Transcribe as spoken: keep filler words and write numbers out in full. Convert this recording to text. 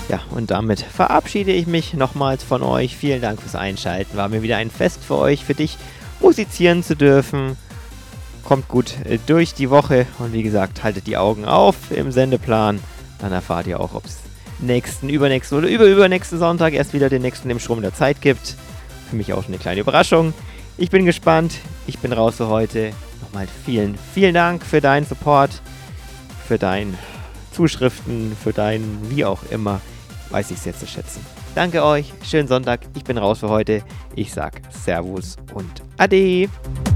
Ja, und damit verabschiede ich mich nochmals von euch. Vielen Dank fürs Einschalten. War mir wieder ein Fest für euch, für dich, musizieren zu dürfen. Kommt gut äh, durch die Woche und wie gesagt, haltet die Augen auf im Sendeplan. Dann erfahrt ihr auch, ob es nächsten, übernächsten oder überübernächsten Sonntag erst wieder den nächsten im Strom der Zeit gibt. Für mich auch schon eine kleine Überraschung. Ich bin gespannt. Ich bin raus für heute. Nochmal vielen, vielen Dank für deinen Support, für deine Zuschriften, für dein wie auch immer. Weiß ich es jetzt zu schätzen. Danke euch, schönen Sonntag, ich bin raus für heute. Ich sag Servus und Ade.